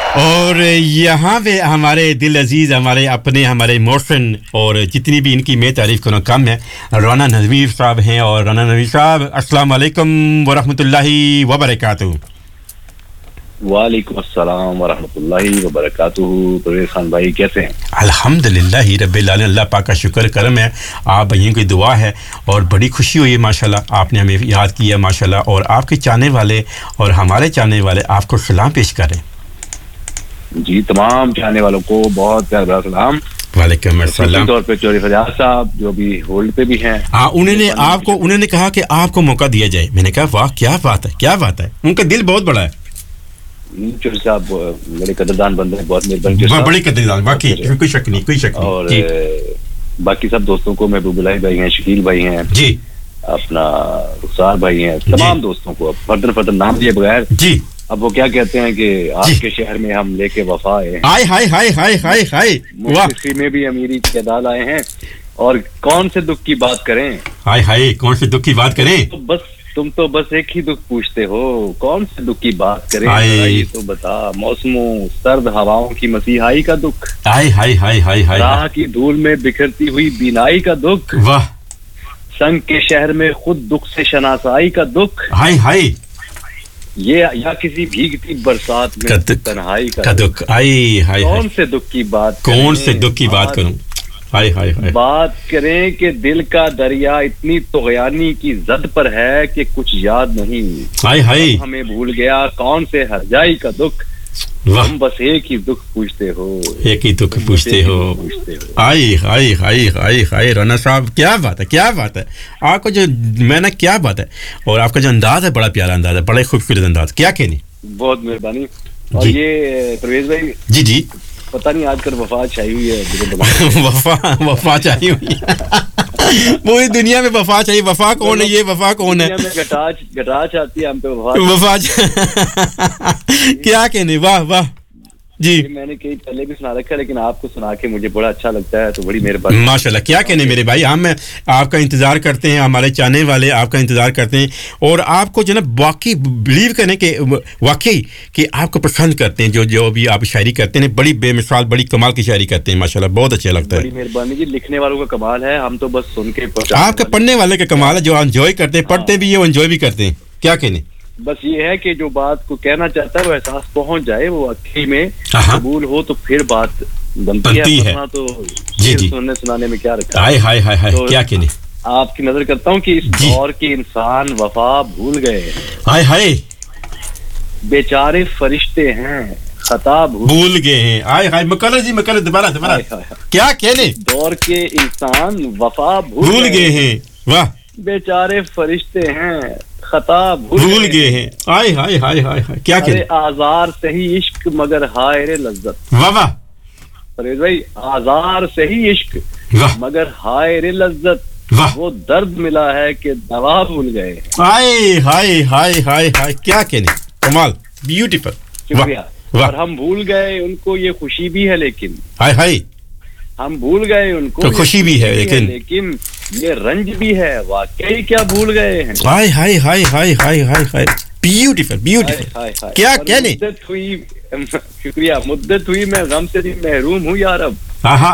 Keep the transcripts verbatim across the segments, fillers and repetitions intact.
اور یہاں پہ ہمارے دل عزیز ہمارے اپنے ہمارے موشن اور جتنی بھی ان کی میں تعریف کروں کم ہے رانا نذیر صاحب ہیں اور رانا نذیر صاحب السلام علیکم ورحمۃ اللہ وبرکاتہ وعلیکم السلام ورحمۃ اللہ وبرکاتہ پرویز خان بھائی کیسے ہیں الحمدللہ رب العالمین اللہ پاک کا شکر کرم ہے آپ بھائیوں کی دعا ہے اور بڑی خوشی ہوئی ہے ماشاءاللہ آپ نے ہمیں یاد کیا ماشاءاللہ اور آپ کے چاہنے والے اور ہمارے چاہنے والے آپ کو سلام پیش کریں جی تمام چاہنے والوں کو بہت پیارا سلام وعلیکم السلام طور پہ چوری فریاد صاحب جو بھی ہولڈ پہ بھی ہیں ہاں انہوں نے آپ کو انہوں نے کہا کہ آپ کو موقع دیا جائے میں نے کہا واہ کیا بات ہے کیا بات ہے ان کا دل بہت بڑا ہے چوری صاحب بڑے قدردان بندے ہیں بہت مہربانی بڑے قدردان باقی کوئی شک نہیں کوئی شک نہیں اور باقی سب دوستوں کو محبوب الہی بھائی ہیں شکیل بھائی ہیں جی اپنا رخسار بھائی ہیں تمام دوستوں کو فردن فردن نام دیے بغیر جی اب وہ کیا کہتے ہیں کہ آپ کے شہر میں ہم لے کے وفا آئے ہیں ہائے ہائے ہائے ہائے ہائے ہائے مفتی میں بھی امیری کے دال آئے ہیں اور کون سے دکھ کی بات کریں ہائے ہائے کون سے دکھ کی بات کریں تو بس تم تو بس ایک ہی دکھ پوچھتے ہو کون سے دکھ کی بات کریں یہ تو بتا موسموں سرد ہواؤں کی مسیحائی کا دکھ ہائے ہائے ہائے ہائے ہائے راہ کی دھول میں بکھرتی ہوئی بینائی کا دکھ واہ سنگ کے شہر میں خود دکھ سے شناسائی کا دکھ ہائے ہائے یہ یا کسی بھیگتی برسات میں تنہائی کا دکھ آئی ہائے کون سے دکھ کی بات کون سے دکھ کی بات کروں ہائے ہائے ہائے بات کریں کہ دل کا دریا اتنی طغیانی کی زد پر ہے کہ کچھ یاد نہیں ہائے ہائے ہمیں بھول گیا کون سے ہرجائی کا دکھ ہم بس ایک ہی دکھ پوچھتے ہو ایک ہی دکھ پوچھتے ہو آئی high high high high Rana صاحب کیا بات ہے کیا بات ہے آپ کا جو میں نے کیا بات ہے اور آپ کا جو انداز ہے بڑا پیارا انداز ہے بڑا خوبصورت انداز کیا کہنی بہت مہربانی اور یہ پرویز بھائی جی جی پتہ نہیں آج کل وفات چھائی ہوئی ہے وفا وفا چھائی ہوئی ہے پوری دنیا میں وفا چاہیے وفا کون ہے یہ وفا کون ہے گٹاچ آتی ہے ہم پہ وفا کیا کہنے واہ واہ جی میں نے کئی پہلے بھی سنا رکھا ہے لیکن آپ کو سنا کے مجھے بڑا اچھا لگتا ہے تو بڑی مہربانی ماشاءاللہ کیا کہنے میرے بھائی ہم آپ کا انتظار کرتے ہیں ہمارے چاہنے والے آپ کا انتظار کرتے ہیں اور آپ کو جو نا واقعی بلیو کریں کہ واقعی کہ آپ کو پسند کرتے ہیں جو جو بھی آپ شاعری کرتے ہیں بڑی بے مثال بڑی کمال کی شاعری کرتے ہیں ماشاءاللہ بہت اچھا لگتا ہے بڑی مہربانی جی لکھنے والوں کا کمال ہے ہم تو بس سن کے آپ کے پڑھنے والے کا کمال ہے جو انجوائے کرتے ہیں پڑھتے بھی ہیں انجوائے بھی کرتے ہیں کیا کہنے بس یہ ہے کہ جو بات کو کہنا چاہتا ہے وہ احساس پہنچ جائے وہ اکھی میں قبول ہو تو پھر بات بنتی ہے تو جی جی سننے سنانے میں کیا رکھا ہائے ہائے ہائے ہائے کیا کہنے آپ کی نظر کرتا ہوں کہ اس دور کے انسان وفا بھول گئے ہائے ہائے بیچارے فرشتے ہیں خطا بھول گئے ہیں ہائے ہائے مکرر جی مکرر دوبارہ دوبارہ کیا کہنے دور کے انسان وفا بھول گئے ہیں واہ بیچارے فرشتے ہیں خطا بھول گئے ہیں ہائے ہائے ہائے ہائے کیا کہنے آزار سے ہی عشق مگر ہائے رے لذت واہ واہ فریض بھائی آزار سے ہی عشق مگر ہائے رے لذت وہ درد ملا ہے کہ دوا بھول گئے ہائے ہائے ہائے ہائے ہائے کیا کہنے کمال بیوٹیفل شکریہ اور ہم بھول گئے ان کو یہ خوشی بھی ہے لیکن ہائے ہائے ہم بھول گئے ان کو خوشی بھی ہے لیکن لیکن یہ رنج بھی ہے واقعی کیا بھول گئے ہیں ہائے ہائے ہائے ہائے ہائے ہائے ہائے بیوٹیفل بیوٹیفل کیا کہنے مدت ہوئی شکریہ مدت ہوئی میں غم سے بھی محروم ہوں یا رب ہاں ہاں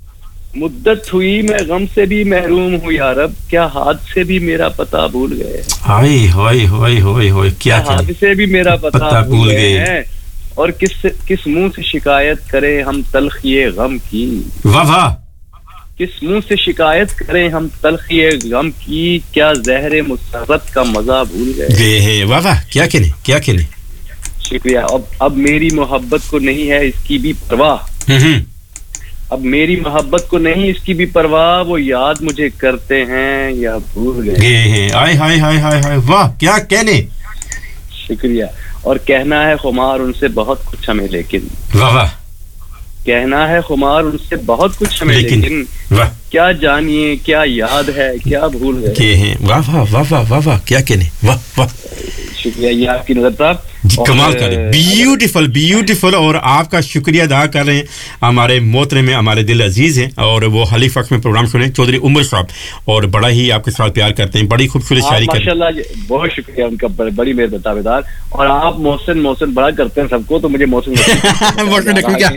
مدت ہوئی میں غم سے بھی محروم ہوں یا رب کیا ہاتھ سے بھی میرا پتہ بھول گئے ہائے ہائے ہائے ہائے ہائے کیا ہاتھ سے بھی میرا پتہ بھول گئے ہیں اور کس کس منہ سے شکایت کریں ہم تلخی غم کی واہ واہ کس منہ سے شکایت کریں ہم تلخی غم کی کیا زہر مسرت کا مزہ بھول گئے ہیں واہ واہ کیا کہنے کیا کہنے شکریہ اب اب میری محبت کو نہیں ہے اس کی بھی پرواہ اب میری محبت کو نہیں اس کی بھی پرواہ وہ یاد مجھے کرتے ہیں یا بھول گئے ہیں ہائے ہائے ہائے ہائے واہ کیا کہنے شکریہ اور کہنا ہے خمار ان سے بہت کچھ ہمیں لیکن واہ واہ کہنا ہے خمار ان سے بہت کچھ ہمیں لیکن کیا جانیے کیا یاد ہے کیا بھول گئے ہیں واہ واہ واہ واہ واہ واہ کیا کہنے واہ واہ شکریہ, یہ آپ کی نظر تھا. کمال کر رہے, بیوٹیفل بیوٹیفل. اور آپ کا شکریہ ادا کر رہے ہیں ہمارے محترم میں, ہمارے دل عزیز ہیں, اور وہ حلیف وقت میں پروگرام سنے چودھری عمر صاحب, اور بڑا ہی آپ کے ساتھ پیار کرتے ہیں, بڑی خوبصورت شاعری کرتے ہیں. ماشاءاللہ, بہت شکریہ ان کا, بڑی مہر تابع دار. اور آپ محسن محسن بڑا کرتے ہیں سب کو, تو مجھے محسن محسن رکھوں کیا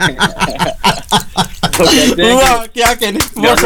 کیا کہنے.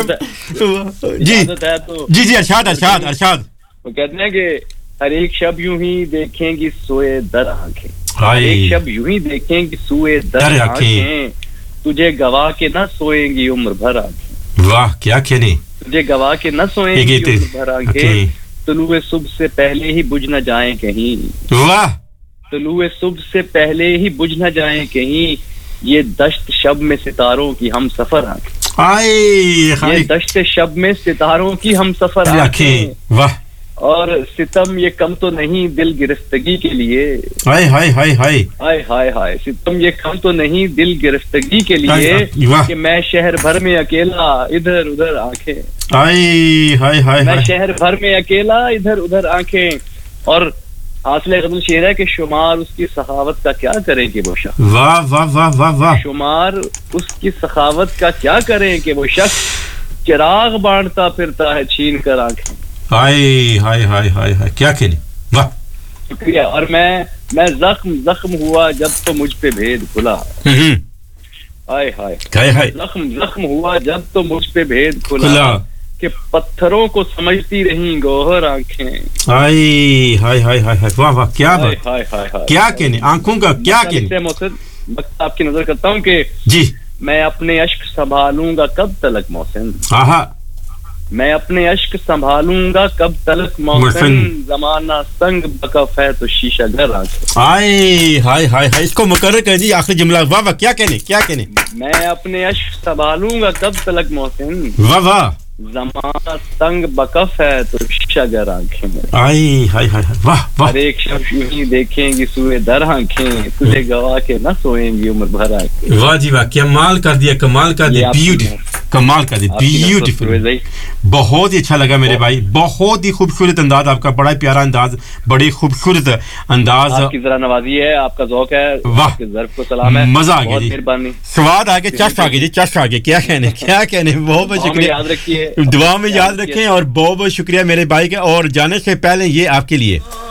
جی جی جی ارشاد ارشاد ارشاد. وہ کہتے ہیں کہ ہر ایک شب یوں ہی دیکھیں گی سوئے در آنکھیں, ہر ایک شب یوں ہی دیکھیں گی سوئے در آنکھیں, تجھے گواہ کے نہ سوئیں گی عمر بھر آنکھیں. واہ کیا کہنے. تجھے گواہ کے نہ سوئیں گی عمر بھر آنکھیں, طلوع صبح سے پہلے ہی بجھ نہ جائیں کہیں. واہ. طلوع صبح سے پہلے ہی بجھ نہ جائیں کہیں, یہ دشت شب میں ستاروں کی ہم سفر آنکھیں. یہ دشت شب میں ستاروں کی ہم سفر آنکھیں. واہ. اور ستم یہ کم تو نہیں دل گرفتگی کے لیے. ہائے ہائے ہائے ہائے ہائے ہائے ہائے. ستم یہ کم تو نہیں دل گرفتگی کے لیے, کہ میں شہر بھر میں اکیلا ادھر ادھر آنکھیں. ہائے ہائے ہائے. میں شہر بھر میں اکیلا ادھر ادھر آنکھیں. اور حاصل غزل شعر ہے کہ شمار اس کی سخاوت کا کیا کریں کہ وہ شخص. واہ واہ واہ واہ واہ. شمار اس کی سخاوت کا کیا کریں کہ وہ شخص, چراغ بانٹتا پھرتا ہے چھین کر آنکھیں. ہائے ہائے ہائے ہائے ہائے کیا کہنے. واہ شکریہ. اور میں میں زخم زخم ہوا جب تو مجھ پہ بھید کھلا. ہائے ہائے ہائے. زخم زخم ہوا جب تو مجھ پہ بھید کھلا, کہ پتھروں کو سمجھتی رہیں گوہر آنکھیں. ہائے ہائے ہائے ہائے. واہ واہ کیا بات. کیا کہنے آنکھوں کا کیا کہنے. میں آپ کی نظر کرتا ہوں کہ جی میں اپنے اشک سنبھالوں گا کب تلک محسن. ہاں میں اپنے اشک سنبھالوں گا کب تلک محسن, زمانہ سنگ بکف ہے تو شیشہ گر آنکھیں. ہائے ہائے ہائے ہائے. اس کو مقرر کر دیجیے آخری جملہ. واہ واہ کیا کہنے کیا کہنے. میں اپنے اشک سنبھالوں گا کب تلک محسن, واہ واہ, زمانہ سنگ بکف ہے تو شیشہ گر آنکھیں. ہائے ہائے ہائے. واہ واہ. ہر ایک شب یوں ہی دیکھیں گی سوئے در آنکھیں, تجھے گواہ کے نہ سوئیں گی عمر بھر آنکھیں. واہ جی واہ, کمال کر دیا کمال کر دیا. بیوٹیفل کمال کر دیا. بیوٹیفل. بہت ہی اچھا لگا میرے بھائی, بہت ہی خوبصورت انداز آپ کا, بڑا پیارا انداز, بڑی خوبصورت انداز. آپ کی ذرا نوازی ہے, آپ کا ذوق ہے. واہ ظرف کو سلام ہے, مزہ آ گیا جی, مہربانی. سواد آ گیا, چش آ گیا جی, چش آ گیا. کیا کہنے کیا کہنے. بہت بہت شکریہ. یاد رکھیے, دعا میں یاد رکھیں, اور بہت بہت شکریہ میرے بھائی کا. اور جانے سے پہلے یہ آپ کے لیے